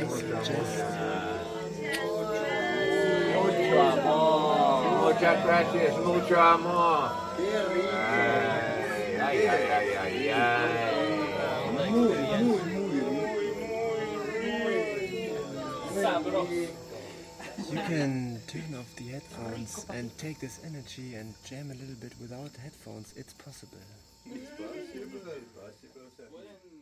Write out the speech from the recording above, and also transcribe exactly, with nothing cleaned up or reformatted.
suggest Mucho amor. Muchas gracias, mucho amor. Ay, ay, ay, ay, ay, ay. Muy, muy, muy. you can turn off the headphones and take this energy and jam a little bit without headphones. It's possible. It's possible, possible.